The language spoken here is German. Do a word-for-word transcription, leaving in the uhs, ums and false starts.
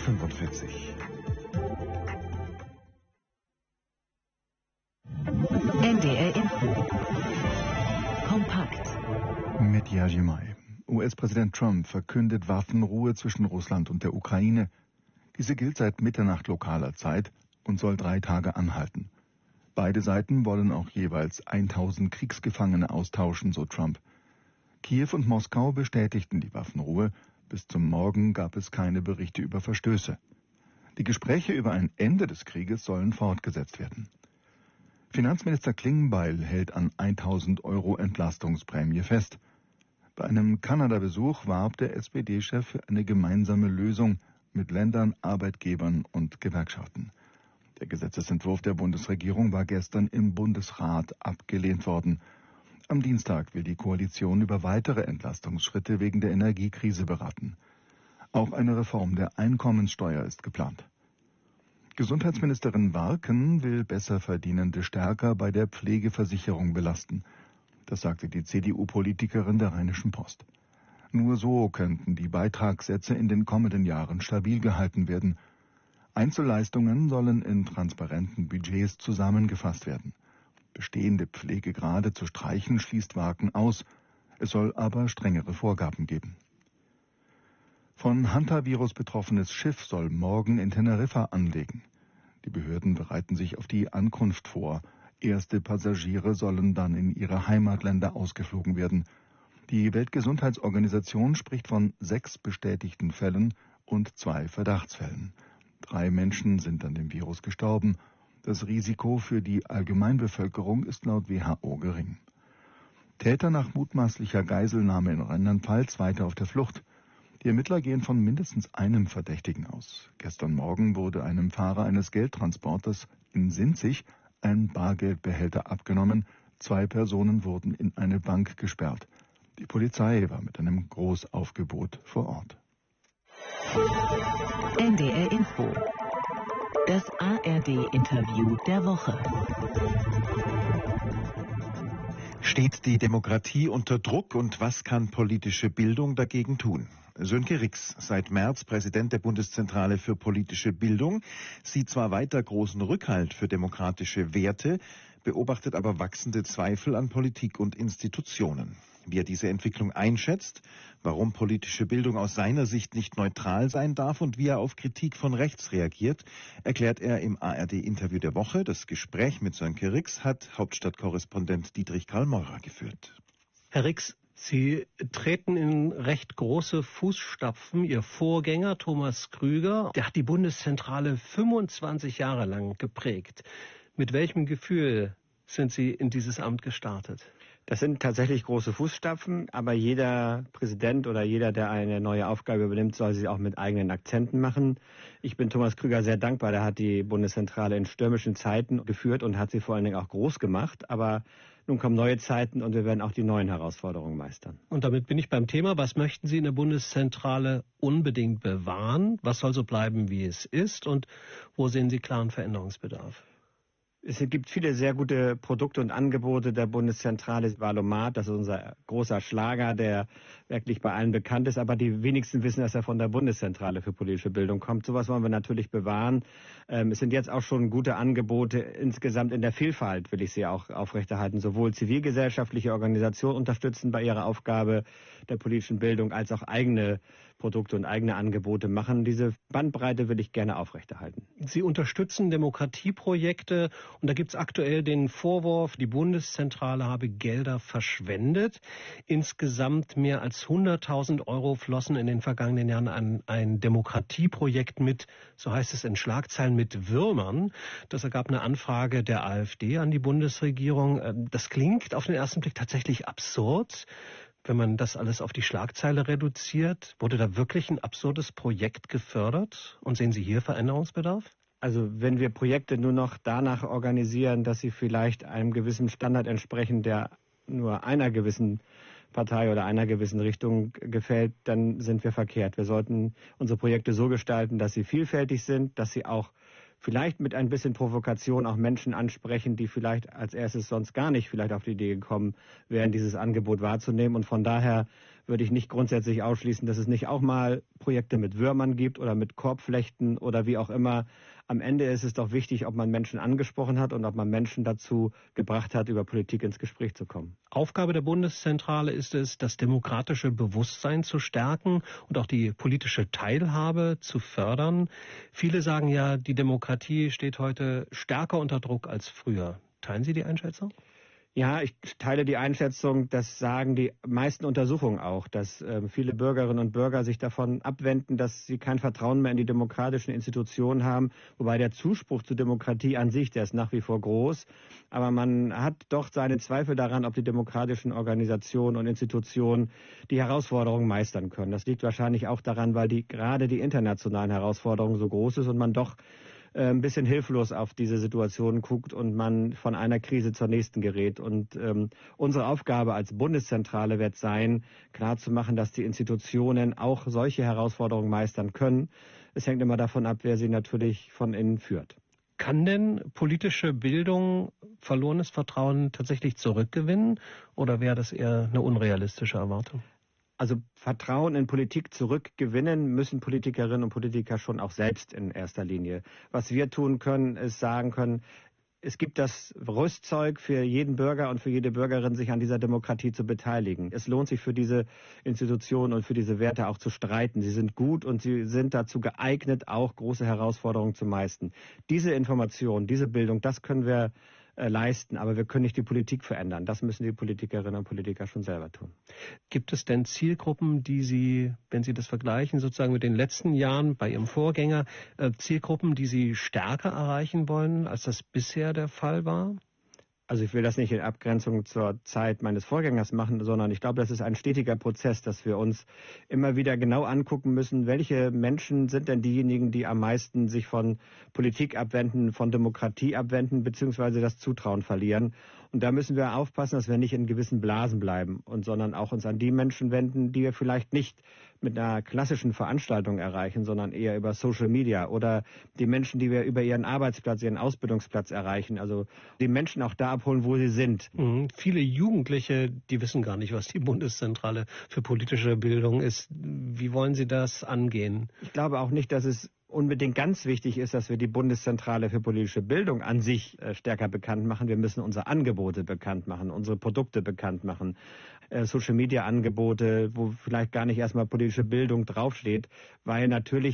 fünfundvierzig. N D R Info. Kompakt. Mit Yajimai. U S-Präsident Trump verkündet Waffenruhe zwischen Russland und der Ukraine. Diese gilt seit Mitternacht lokaler Zeit und soll drei Tage anhalten. Beide Seiten wollen auch jeweils tausend Kriegsgefangene austauschen, so Trump. Kiew und Moskau bestätigten die Waffenruhe. Bis zum Morgen gab es keine Berichte über Verstöße. Die Gespräche über ein Ende des Krieges sollen fortgesetzt werden. Finanzminister Klingbeil hält an tausend Euro Entlastungsprämie fest. Bei einem Kanada-Besuch warb der S P D-Chef für eine gemeinsame Lösung mit Ländern, Arbeitgebern und Gewerkschaften. Der Gesetzesentwurf der Bundesregierung war gestern im Bundesrat abgelehnt worden. Am Dienstag will die Koalition über weitere Entlastungsschritte wegen der Energiekrise beraten. Auch eine Reform der Einkommenssteuer ist geplant. Gesundheitsministerin Warken will Besserverdienende stärker bei der Pflegeversicherung belasten. Das sagte die C D U-Politikerin der Rheinischen Post. Nur so könnten die Beitragssätze in den kommenden Jahren stabil gehalten werden. Einzelleistungen sollen in transparenten Budgets zusammengefasst werden. Bestehende Pflegegrade zu streichen schließt Warken aus. Es soll aber strengere Vorgaben geben. Von Hantavirus betroffenes Schiff soll morgen in Teneriffa anlegen. Die Behörden bereiten sich auf die Ankunft vor. Erste Passagiere sollen dann in ihre Heimatländer ausgeflogen werden. Die Weltgesundheitsorganisation spricht von sechs bestätigten Fällen und zwei Verdachtsfällen. Drei Menschen sind an dem Virus gestorben. Das Risiko für die Allgemeinbevölkerung ist laut W H O gering. Täter nach mutmaßlicher Geiselnahme in Rheinland-Pfalz weiter auf der Flucht. Die Ermittler gehen von mindestens einem Verdächtigen aus. Gestern Morgen wurde einem Fahrer eines Geldtransporters in Sinzig ein Bargeldbehälter abgenommen. Zwei Personen wurden in eine Bank gesperrt. Die Polizei war mit einem Großaufgebot vor Ort. N D R Info. Das A R D-Interview der Woche. Steht die Demokratie unter Druck und was kann politische Bildung dagegen tun? Sönke Rix, seit März Präsident der Bundeszentrale für politische Bildung, sieht zwar weiter großen Rückhalt für demokratische Werte, beobachtet aber wachsende Zweifel an Politik und Institutionen. Wie er diese Entwicklung einschätzt, warum politische Bildung aus seiner Sicht nicht neutral sein darf und wie er auf Kritik von rechts reagiert, erklärt er im A R D-Interview der Woche. Das Gespräch mit Sönke Rix hat Hauptstadtkorrespondent Dietrich Karl Meurer geführt. Herr Rix, Sie treten in recht große Fußstapfen. Ihr Vorgänger Thomas Krüger, der hat die Bundeszentrale fünfundzwanzig Jahre lang geprägt. Mit welchem Gefühl sind Sie in dieses Amt gestartet? Das sind tatsächlich große Fußstapfen, aber jeder Präsident oder jeder, der eine neue Aufgabe übernimmt, soll sie auch mit eigenen Akzenten machen. Ich bin Thomas Krüger sehr dankbar. Der hat die Bundeszentrale in stürmischen Zeiten geführt und hat sie vor allen Dingen auch groß gemacht. Aber nun kommen neue Zeiten und wir werden auch die neuen Herausforderungen meistern. Und damit bin ich beim Thema. Was möchten Sie in der Bundeszentrale unbedingt bewahren? Was soll so bleiben, wie es ist? Und wo sehen Sie klaren Veränderungsbedarf? Es gibt viele sehr gute Produkte und Angebote der Bundeszentrale. Valomat, das ist unser großer Schlager, der wirklich bei allen bekannt ist. Aber die wenigsten wissen, dass er von der Bundeszentrale für politische Bildung kommt. Sowas wollen wir natürlich bewahren. Ähm, es sind jetzt auch schon gute Angebote insgesamt in der Vielfalt, will ich sie auch aufrechterhalten. Sowohl zivilgesellschaftliche Organisationen unterstützen bei ihrer Aufgabe der politischen Bildung, als auch eigene Produkte und eigene Angebote machen. Diese Bandbreite will ich gerne aufrechterhalten. Sie unterstützen Demokratieprojekte und da gibt es aktuell den Vorwurf, die Bundeszentrale habe Gelder verschwendet. Insgesamt mehr als hunderttausend Euro flossen in den vergangenen Jahren an ein Demokratieprojekt mit, so heißt es in Schlagzeilen, mit Würmern. Das ergab eine Anfrage der AfD an die Bundesregierung. Das klingt auf den ersten Blick tatsächlich absurd. Wenn man das alles auf die Schlagzeile reduziert, wurde da wirklich ein absurdes Projekt gefördert? Und sehen Sie hier Veränderungsbedarf? Also wenn wir Projekte nur noch danach organisieren, dass sie vielleicht einem gewissen Standard entsprechen, der nur einer gewissen Partei oder einer gewissen Richtung gefällt, dann sind wir verkehrt. Wir sollten unsere Projekte so gestalten, dass sie vielfältig sind, dass sie auch vielleicht mit ein bisschen Provokation auch Menschen ansprechen, die vielleicht als erstes sonst gar nicht vielleicht auf die Idee gekommen wären, dieses Angebot wahrzunehmen. Und von daher würde ich nicht grundsätzlich ausschließen, dass es nicht auch mal Projekte mit Würmern gibt oder mit Korbflechten oder wie auch immer. Am Ende ist es doch wichtig, ob man Menschen angesprochen hat und ob man Menschen dazu gebracht hat, über Politik ins Gespräch zu kommen. Aufgabe der Bundeszentrale ist es, das demokratische Bewusstsein zu stärken und auch die politische Teilhabe zu fördern. Viele sagen ja, die Demokratie steht heute stärker unter Druck als früher. Teilen Sie die Einschätzung? Ja, ich teile die Einschätzung, das sagen die meisten Untersuchungen auch, dass äh, viele Bürgerinnen und Bürger sich davon abwenden, dass sie kein Vertrauen mehr in die demokratischen Institutionen haben, wobei der Zuspruch zur Demokratie an sich, der ist nach wie vor groß, aber man hat doch seine Zweifel daran, ob die demokratischen Organisationen und Institutionen die Herausforderungen meistern können. Das liegt wahrscheinlich auch daran, weil die gerade die internationalen Herausforderungen so groß ist und man doch ein bisschen hilflos auf diese Situation guckt und man von einer Krise zur nächsten gerät. Und ähm, unsere Aufgabe als Bundeszentrale wird sein, klarzumachen, dass die Institutionen auch solche Herausforderungen meistern können. Es hängt immer davon ab, wer sie natürlich von innen führt. Kann denn politische Bildung verlorenes Vertrauen tatsächlich zurückgewinnen oder wäre das eher eine unrealistische Erwartung? Also Vertrauen in Politik zurückgewinnen müssen Politikerinnen und Politiker schon auch selbst in erster Linie. Was wir tun können, ist sagen können, es gibt das Rüstzeug für jeden Bürger und für jede Bürgerin, sich an dieser Demokratie zu beteiligen. Es lohnt sich für diese Institutionen und für diese Werte auch zu streiten. Sie sind gut und sie sind dazu geeignet, auch große Herausforderungen zu meistern. Diese Information, diese Bildung, das können wir leisten, aber wir können nicht die Politik verändern. Das müssen die Politikerinnen und Politiker schon selber tun. Gibt es denn Zielgruppen, die Sie, wenn Sie das vergleichen, sozusagen mit den letzten Jahren bei Ihrem Vorgänger, äh, Zielgruppen, die Sie stärker erreichen wollen, als das bisher der Fall war? Also ich will das nicht in Abgrenzung zur Zeit meines Vorgängers machen, sondern ich glaube, das ist ein stetiger Prozess, dass wir uns immer wieder genau angucken müssen, welche Menschen sind denn diejenigen, die am meisten sich von Politik abwenden, von Demokratie abwenden, beziehungsweise das Zutrauen verlieren. Und da müssen wir aufpassen, dass wir nicht in gewissen Blasen bleiben, und sondern auch uns an die Menschen wenden, die wir vielleicht nicht mit einer klassischen Veranstaltung erreichen, sondern eher über Social Media, oder die Menschen, die wir über ihren Arbeitsplatz, ihren Ausbildungsplatz erreichen. Also die Menschen auch da abholen, wo sie sind. Mhm. Viele Jugendliche, die wissen gar nicht, was die Bundeszentrale für politische Bildung ist. Wie wollen Sie das angehen? Ich glaube auch nicht, dass es unbedingt ganz wichtig ist, dass wir die Bundeszentrale für politische Bildung an sich äh, stärker bekannt machen. Wir müssen unsere Angebote bekannt machen, unsere Produkte bekannt machen, äh, Social-Media-Angebote, wo vielleicht gar nicht erstmal politische Bildung draufsteht, weil natürlich